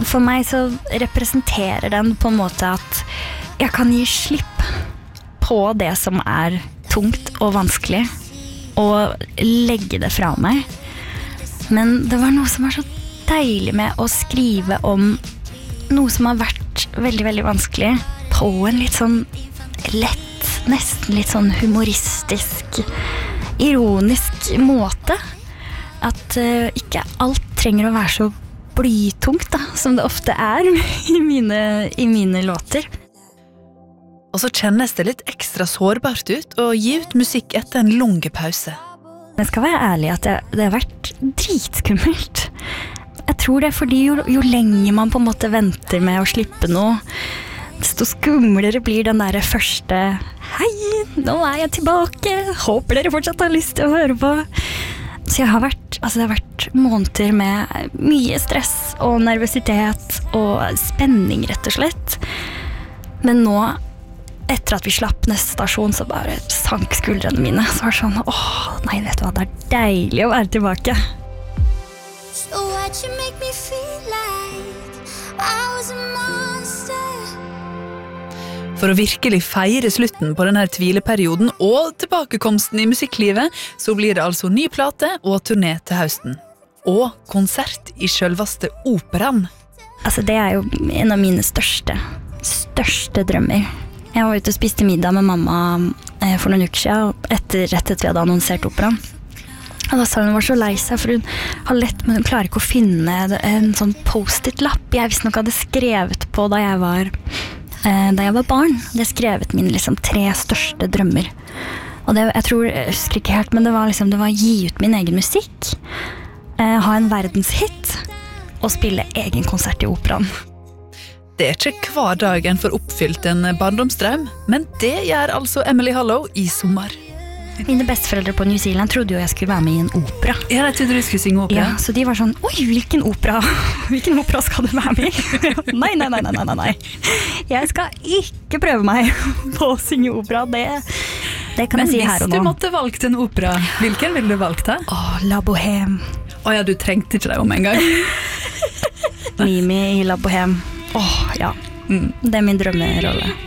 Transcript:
for meg så representerer den på en måte at jeg kan gi slipp på det som tungt og vanskelig, og legge det fra meg. Men det var noe som var så deilig med å skrive om noe som har vært veldig, veldig vanskelig, på en litt sånn lett, nesten litt sånn humoristisk, ironisk måte. At ikke alt trenger å være så blytungt da, som det ofte i mine låter. Og så kjennes det litt ekstra sårbart ut å gi ut musikk etter en lang pause. Jeg skal være ærlig at det har vært dritskummelt. Jeg tror det er fordi jo lenger man på en måte venter med å slippe noe, desto skumlere blir den der første «Hei, nå er jeg tilbake, håper dere fortsatt har lyst til å høre på». Så det har vært måneder med mye stress og nervøsitet og spenning rett og slett. Men nå, etter at vi slapp neste stasjon, så bare sank skuldrene mine. Så var det sånn, nei, vet du hva, det er deilig å være tilbake. So why'd you make me feel like I was a monster? For å virkelig feire slutten på denne tvileperioden og tilbakekomsten i musikklivet, så blir det altså ny plate og turné til høsten. Og konsert i selveste operaen. Altså det er jo en av mine største drømmer. Jeg var ute og spiste middag med mamma for noen uker siden, rett etter vi hadde annonsert operaen. Og da sa hun var så lei seg, for hun har lett, men hun klarer ikke å finne en sånn post-it-lapp jeg visst nok hadde skrevet på da jeg var barn. Det skrevet mine liksom 3 største drømmer. Og det, jeg husker ikke helt, men det var å gi ut min egen musikk, ha en verdenshit, og spille egen konsert i operaen. Det er ikke hver dag en får oppfylt en barndomsdrøm, men det gjør altså Emily Hollow i sommer. Mine besteforeldre på New Zealand trodde jo jeg skulle være med i en opera. Ja, jeg trodde du skulle synge opera. Ja, så de var sånn, oi, hvilken opera skal du være med i? Nei. Jeg skal ikke prøve meg på å synge opera, det kan jeg si her og nå. Men hvis du måtte valgt en opera, hvilken ville du valgt da? La Bohème. Ja, du trengte ikke deg om en gang. Mimi i La Bohème. Ja, det er min drømmerolle.